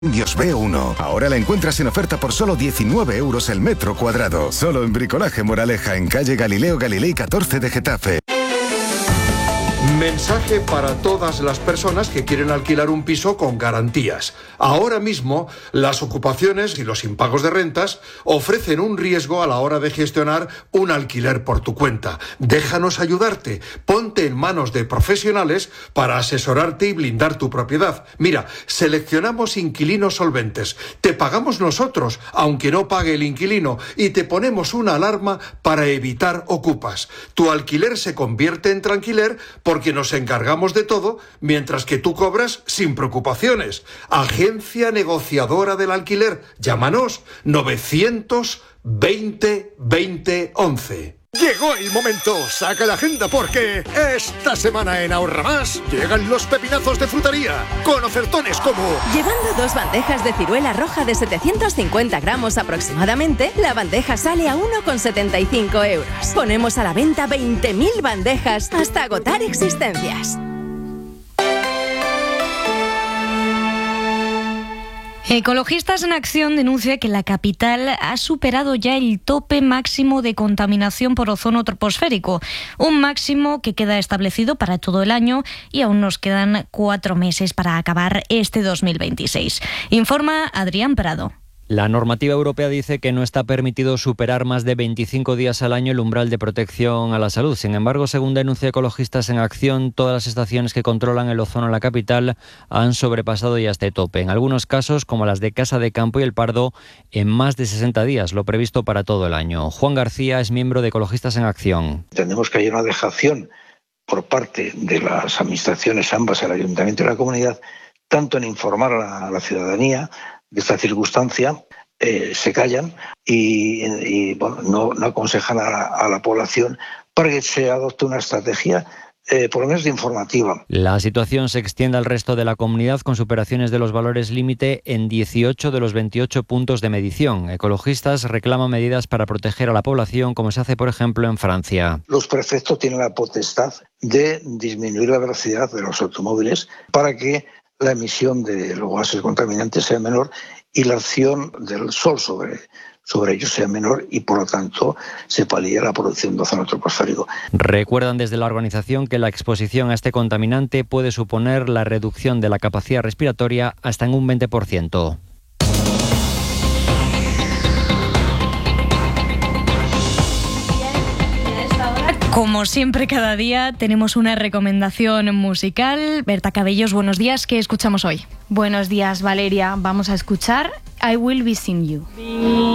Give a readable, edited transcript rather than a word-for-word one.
Dios B1. Ahora la encuentras en oferta por solo 19 euros el metro cuadrado. Solo en Bricolaje Moraleja, en calle Galileo Galilei 14 de Getafe. Mensaje para todas las personas que quieren alquilar un piso con garantías. Ahora mismo, las ocupaciones y los impagos de rentas ofrecen un riesgo a la hora de gestionar un alquiler por tu cuenta. Déjanos ayudarte. Ponte en manos de profesionales para asesorarte y blindar tu propiedad. Mira, seleccionamos inquilinos solventes. Te pagamos nosotros, aunque no pague el inquilino, y te ponemos una alarma para evitar ocupas. Tu alquiler se convierte en tranquiler porque nos encargamos de todo, mientras que tú cobras sin preocupaciones. Agencia negociadora del alquiler. Llámanos 920 20 11. Llegó el momento, saca la agenda porque esta semana en Ahorra Más llegan los pepinazos de frutería con ofertones como... Llevando 2 bandejas de ciruela roja de 750 gramos aproximadamente, la bandeja sale a 1,75 euros. Ponemos a la venta 20.000 bandejas hasta agotar existencias. Ecologistas en Acción denuncia que la capital ha superado ya el tope máximo de contaminación por ozono troposférico, un máximo que queda establecido para todo el año y aún nos quedan 4 meses para acabar este 2026. Informa Adrián Prado. La normativa europea dice que no está permitido superar más de 25 días al año el umbral de protección a la salud. Sin embargo, según denuncia Ecologistas en Acción, todas las estaciones que controlan el ozono en la capital han sobrepasado ya este tope. En algunos casos, como las de Casa de Campo y El Pardo, en más de 60 días, lo previsto para todo el año. Juan García es miembro de Ecologistas en Acción. Entendemos que hay una dejación por parte de las administraciones, ambas, el ayuntamiento y la comunidad, tanto en informar a la ciudadanía de esta circunstancia, se callan y bueno, no aconsejan a la población para que se adopte una estrategia por lo menos informativa. La situación se extiende al resto de la comunidad con superaciones de los valores límite en 18 de los 28 puntos de medición. Ecologistas reclaman medidas para proteger a la población, como se hace, por ejemplo, en Francia. Los prefectos tienen la potestad de disminuir la velocidad de los automóviles para que la emisión de los gases contaminantes sea menor y la acción del sol sobre ellos sea menor y, por lo tanto, se palía la producción de ozono troposférico. Recuerdan desde la organización que la exposición a este contaminante puede suponer la reducción de la capacidad respiratoria hasta en un 20%. Como siempre, cada día tenemos una recomendación musical. Berta Cabellos, buenos días. ¿Qué escuchamos hoy? Buenos días, Valeria. Vamos a escuchar I Will Be Seeing You.